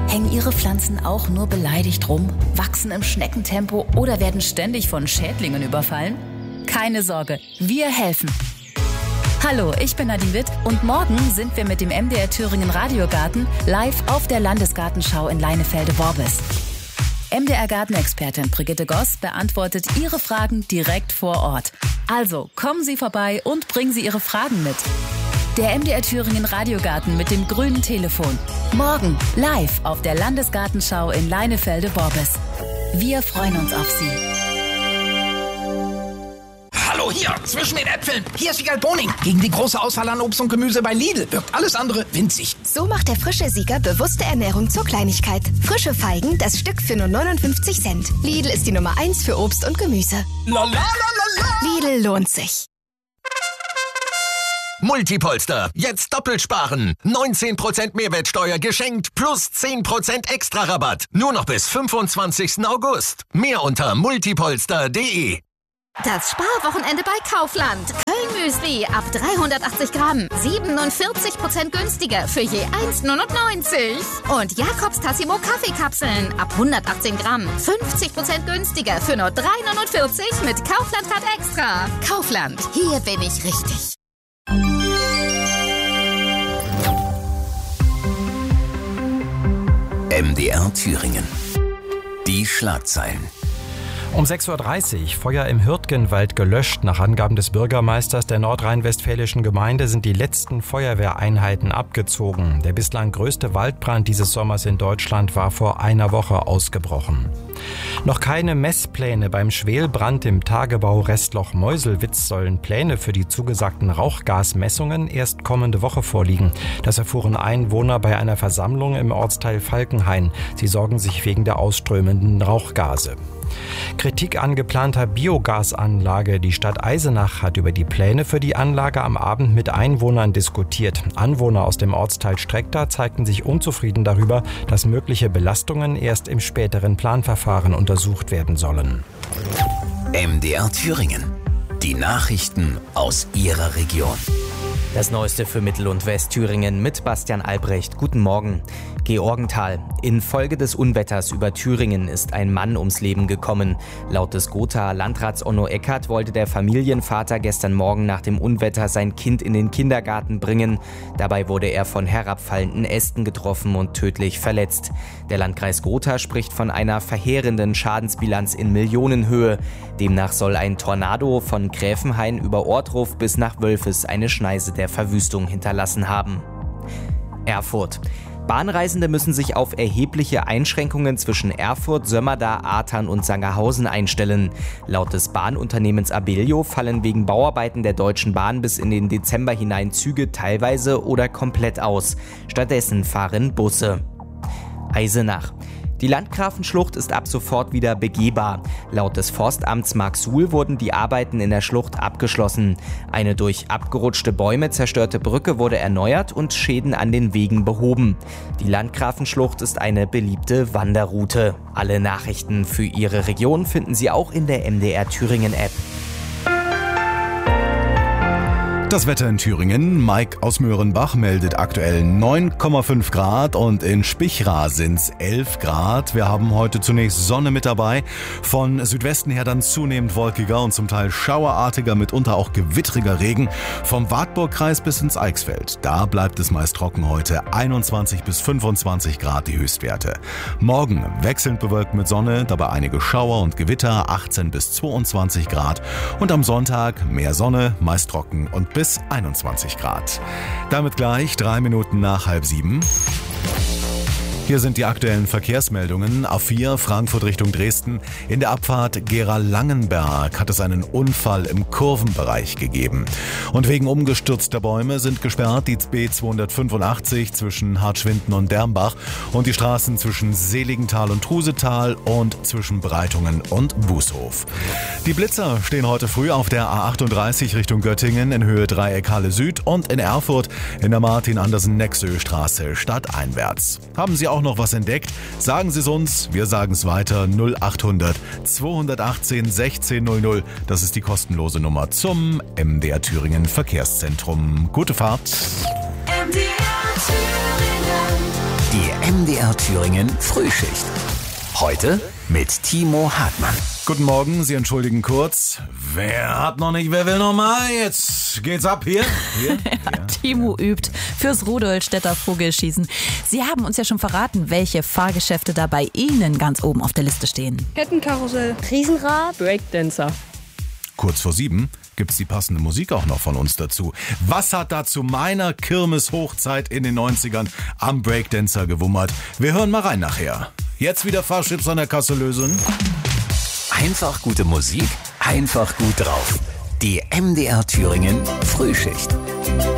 Hängen Ihre Pflanzen auch nur beleidigt rum, wachsen im Schneckentempo oder werden ständig von Schädlingen überfallen? Keine Sorge, wir helfen. Hallo, ich bin Nadine Witt und morgen sind wir mit dem MDR Thüringen Radiogarten live auf der Landesgartenschau in Leinefelde-Worbis. MDR Gartenexpertin Brigitte Goss beantwortet Ihre Fragen direkt vor Ort. Also kommen Sie vorbei und bringen Sie Ihre Fragen mit. Der MDR Thüringen Radiogarten mit dem grünen Telefon. Morgen live auf der Landesgartenschau in Leinefelde-Worbis. Wir freuen uns auf Sie. Hallo, hier, zwischen den Äpfeln. Hier ist Siegal Boning. Gegen die große Auswahl an Obst und Gemüse bei Lidl wirkt alles andere winzig. So macht der frische Sieger bewusste Ernährung zur Kleinigkeit. Frische Feigen, das Stück für nur 59 Cent. Lidl ist die Nummer 1 für Obst und Gemüse. La la la la la. Lidl lohnt sich. Multipolster, jetzt doppelt sparen. 19% Mehrwertsteuer geschenkt plus 10% extra Rabatt. Nur noch bis 25. August. Mehr unter multipolster.de. Das Sparwochenende bei Kaufland. Köln-Müsli ab 380 Gramm. 47% günstiger für je 1,99. Und Jakobs Tassimo Kaffeekapseln ab 118 Gramm. 50% günstiger für nur 3,49 mit Kaufland-Card extra. Kaufland, hier bin ich richtig. MDR Thüringen. Die Schlagzeilen. Um 6.30 Uhr, Feuer im Hürtgenwald gelöscht. Nach Angaben des Bürgermeisters der nordrhein-westfälischen Gemeinde sind die letzten Feuerwehreinheiten abgezogen. Der bislang größte Waldbrand dieses Sommers in Deutschland war vor einer Woche ausgebrochen. Noch keine Messpläne beim Schwelbrand im Tagebau Restloch Meuselwitz. Sollen Pläne für die zugesagten Rauchgasmessungen erst kommende Woche vorliegen. Das erfuhren Einwohner bei einer Versammlung im Ortsteil Falkenhain. Sie sorgen sich wegen der ausströmenden Rauchgase. Kritik an geplanter Biogasanlage. Die Stadt Eisenach hat über die Pläne für die Anlage am Abend mit Einwohnern diskutiert. Anwohner aus dem Ortsteil Streckda zeigten sich unzufrieden darüber, dass mögliche Belastungen erst im späteren Planverfahren untersucht werden sollen. MDR Thüringen. Die Nachrichten aus Ihrer Region. Das Neueste für Mittel- und Westthüringen mit Bastian Albrecht. Guten Morgen. Georgenthal. Infolge des Unwetters über Thüringen ist ein Mann ums Leben gekommen. Laut des Gothaer Landrats Onno Eckert wollte der Familienvater gestern Morgen nach dem Unwetter sein Kind in den Kindergarten bringen. Dabei wurde er von herabfallenden Ästen getroffen und tödlich verletzt. Der Landkreis Gotha spricht von einer verheerenden Schadensbilanz in Millionenhöhe. Demnach soll ein Tornado von Gräfenhain über Ortruf bis nach Wölfes eine Schneise der Verwüstung hinterlassen haben. Erfurt. Bahnreisende müssen sich auf erhebliche Einschränkungen zwischen Erfurt, Sömmerda, Ahrtal und Sangerhausen einstellen. Laut des Bahnunternehmens Abellio fallen wegen Bauarbeiten der Deutschen Bahn bis in den Dezember hinein Züge teilweise oder komplett aus. Stattdessen fahren Busse. Eisenach. Die Landgrafenschlucht ist ab sofort wieder begehbar. Laut des Forstamts Marksuhl wurden die Arbeiten in der Schlucht abgeschlossen. Eine durch abgerutschte Bäume zerstörte Brücke wurde erneuert und Schäden an den Wegen behoben. Die Landgrafenschlucht ist eine beliebte Wanderroute. Alle Nachrichten für Ihre Region finden Sie auch in der MDR Thüringen App. Das Wetter in Thüringen. Mike aus Möhrenbach meldet aktuell 9,5 Grad und in Spichra sind's 11 Grad. Wir haben heute zunächst Sonne mit dabei. Von Südwesten her dann zunehmend wolkiger und zum Teil schauerartiger, mitunter auch gewittriger Regen. Vom Wartburgkreis bis ins Eichsfeld. Da bleibt es meist trocken heute. 21 bis 25 Grad die Höchstwerte. Morgen wechselnd bewölkt mit Sonne, dabei einige Schauer und Gewitter, 18 bis 22 Grad. Und am Sonntag mehr Sonne, meist trocken und bis 21 Grad. Damit gleich 3 Minuten nach 6:30. Hier sind die aktuellen Verkehrsmeldungen. A4 Frankfurt Richtung Dresden. In der Abfahrt Gera-Langenberg hat es einen Unfall im Kurvenbereich gegeben. Und wegen umgestürzter Bäume sind gesperrt die B285 zwischen Hartschwinden und Dermbach und die Straßen zwischen Seligenthal und Trusetal und zwischen Breitungen und Bußhof. Die Blitzer stehen heute früh auf der A38 Richtung Göttingen in Höhe Dreieck Halle Süd und in Erfurt in der Martin-Andersen-Nexö-Straße stadteinwärts. Haben Sie auch noch was entdeckt? Sagen Sie es uns, wir sagen es weiter. 0800 218 1600. Das ist die kostenlose Nummer zum MDR Thüringen Verkehrszentrum. Gute Fahrt. Die MDR Thüringen Frühschicht. Heute mit Timo Hartmann. Guten Morgen, Sie entschuldigen kurz. Wer will noch mal? Jetzt geht's ab hier. Timo übt fürs Rudolstädter Vogelschießen. Sie haben uns ja schon verraten, welche Fahrgeschäfte da bei Ihnen ganz oben auf der Liste stehen. Kettenkarussell, Riesenrad, Breakdancer. Kurz vor 7 gibt's die passende Musik auch noch von uns dazu. Was hat da zu meiner Kirmes-Hochzeit in den 90ern am Breakdancer gewummert? Wir hören mal rein nachher. Jetzt wieder Fahrchips an der Kasse lösen. Einfach gute Musik, einfach gut drauf. Die MDR Thüringen Frühschicht.